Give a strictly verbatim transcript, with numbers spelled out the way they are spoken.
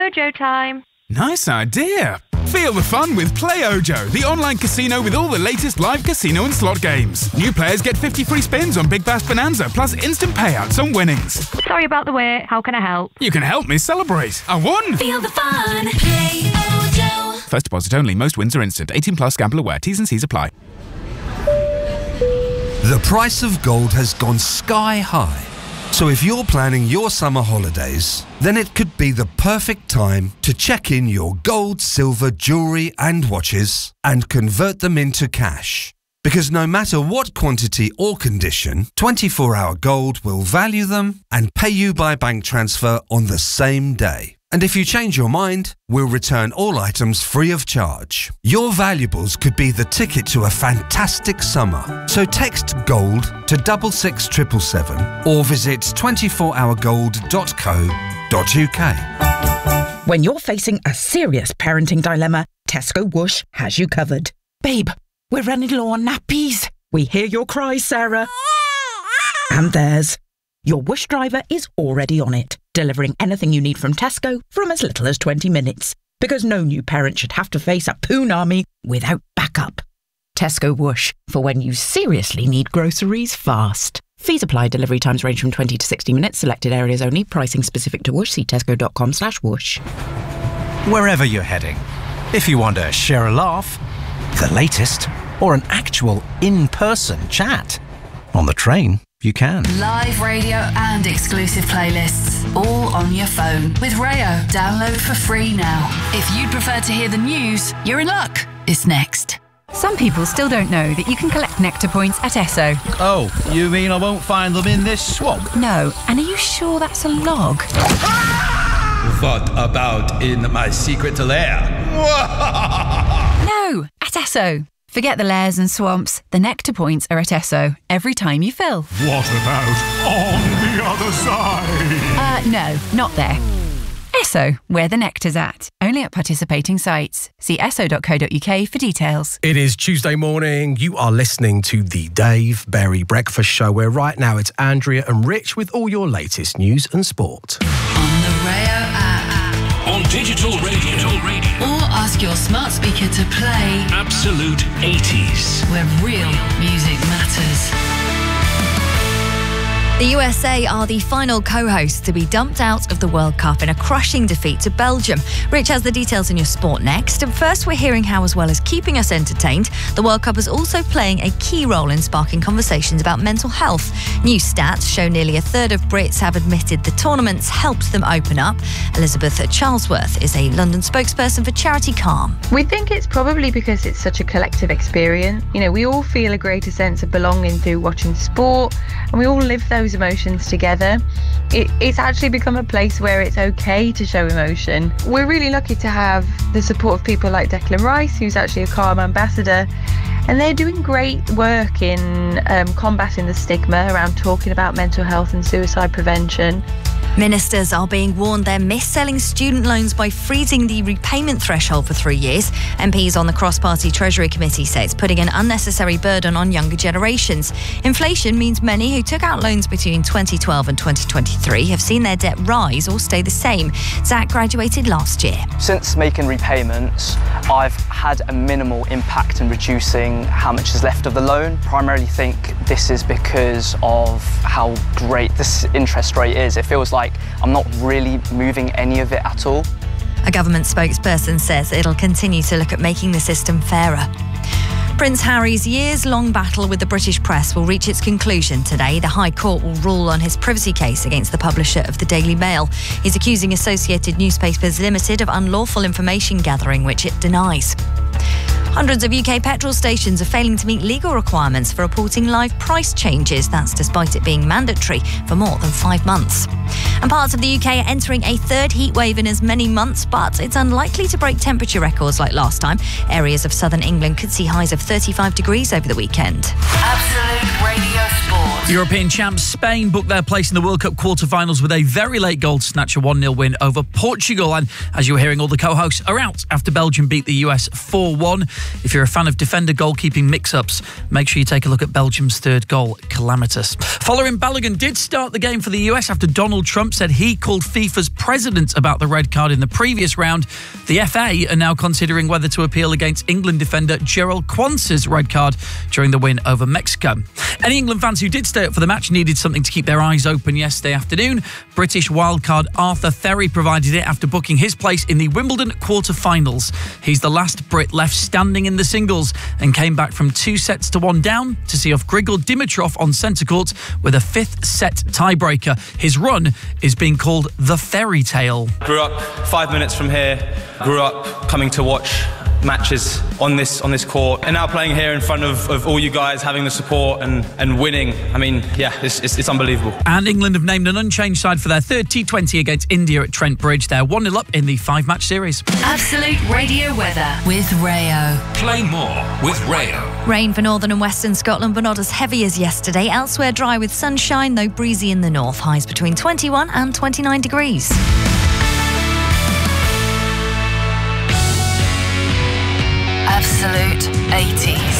Ojo time. Nice idea. Feel the fun with Play Ojo, the online casino with all the latest live casino and slot games. New players get fifty free spins on Big Bass Bonanza, plus instant payouts on winnings. Sorry about the wait. How can I help? You can help me celebrate. I won! Feel the fun. Play Ojo. First deposit only. Most wins are instant. eighteen plus. Gamble aware. T's and C's apply. The price of gold has gone sky high. So if you're planning your summer holidays, then it could be the perfect time to check in your gold, silver, jewellery and watches and convert them into cash. Because no matter what quantity or condition, twenty-four hour Gold will value them and pay you by bank transfer on the same day. And if you change your mind, we'll return all items free of charge. Your valuables could be the ticket to a fantastic summer. So text GOLD to double six triple seven or visit twenty-four hour gold dot co dot uk. When you're facing a serious parenting dilemma, Tesco Whoosh has you covered. Babe, we're running low on nappies. We hear your cries, Sarah. And theirs. Your Whoosh driver is already on it, delivering anything you need from Tesco from as little as twenty minutes. Because no new parent should have to face a poon army without backup. Tesco Whoosh, for when you seriously need groceries fast. Fees apply. Delivery times range from twenty to sixty minutes. Selected areas only. Pricing specific to Whoosh. See tesco.com slash whoosh. Wherever you're heading, if you want to share a laugh, the latest, or an actual in-person chat, on the train, you can. Live radio and exclusive playlists, all on your phone. With Rayo, download for free now. If you'd prefer to hear the news, you're in luck. It's next. Some people still don't know that you can collect Nectar points at Esso. Oh, you mean I won't find them in this swamp? No, and are you sure that's a log? What about in my secret lair? No, at Esso. Forget the lairs and swamps. The Nectar points are at Esso every time you fill. What about on the other side? Uh, no, not there. Esso, where the nectar's at. Only at participating sites. See esso dot co dot uk for details. It is Tuesday morning. You are listening to the Dave Berry Breakfast Show, where right now it's Andrea and Rich with all your latest news and sport. On the Rayo app. On digital radio. radio. Or ask your smart speaker to play Absolute eighties. Where real music matters. The U S A are the final co-hosts to be dumped out of the World Cup in a crushing defeat to Belgium. Rich has the details in your sport next. And first, we're hearing how, as well as keeping us entertained, the World Cup is also playing a key role in sparking conversations about mental health. New stats show nearly a third of Brits have admitted the tournament's helped them open up. Elizabeth Charlesworth is a London spokesperson for charity Calm. We think it's probably because it's such a collective experience. You know, we all feel a greater sense of belonging through watching sport, and we all live those emotions together. It, it's actually become a place where it's okay to show emotion. We're really lucky to have the support of people like Declan Rice, who's actually a Calm ambassador, and they're doing great work in um, combating the stigma around talking about mental health and suicide prevention. Ministers are being warned they're mis-selling student loans by freezing the repayment threshold for three years. M Ps on the cross-party Treasury Committee say it's putting an unnecessary burden on younger generations. Inflation means many who took out loans between twenty twelve and twenty twenty-three have seen their debt rise or stay the same. Zach graduated last year. Since making repayments, I've had a minimal impact in reducing how much is left of the loan. Primarily think this is because of how great this interest rate is. It feels like I'm not really moving any of it at all. A government spokesperson says it'll continue to look at making the system fairer. Prince Harry's years-long battle with the British press will reach its conclusion today. The High Court will rule on his privacy case against the publisher of the Daily Mail. He's accusing Associated Newspapers Limited of unlawful information gathering, which it denies. Hundreds of U K petrol stations are failing to meet legal requirements for reporting live price changes. That's despite it being mandatory for more than five months. And parts of the U K are entering a third heat wave in as many months, but it's unlikely to break temperature records like last time. Areas of southern England could see highs of thirty-five degrees over the weekend. Absolute Radio Sport. European champs Spain booked their place in the World Cup quarter-finals with a very late goal to snatch a one nil win over Portugal. And as you were hearing, all the co-hosts are out after Belgium beat the U S four one. If you're a fan of defender goalkeeping mix-ups, make sure you take a look at Belgium's third goal. Calamitous. Folarin Balogun did start the game for the U S after Donald Trump said he called FIFA's president about the red card in the previous round. The F A are now considering whether to appeal against England defender Gerald Quance's red card during the win over Mexico. Any England fans who did stay up for the match needed something to keep their eyes open yesterday afternoon. British wildcard Arthur Ferry provided it after booking his place in the Wimbledon quarter-finals. He's the last Brit left standing in the singles and came back from two sets to one down to see off Grigor Dimitrov on centre court with a fifth set tiebreaker. His run is being called the fairy tale. Grew up five minutes from here, grew up coming to watch matches on this on this court, and now playing here in front of, of all you guys, having the support and, and winning. I mean, yeah, it's, it's, it's unbelievable. And England have named an unchanged side for their third T twenty against India at Trent Bridge. They're one nil up in the five-match series. Absolute Radio Weather with Rayo. Play more with Rayo. Rain for northern and western Scotland, but not as heavy as yesterday. Elsewhere dry with sunshine, though breezy in the north. Highs between twenty-one and twenty-nine degrees. Absolute eighties.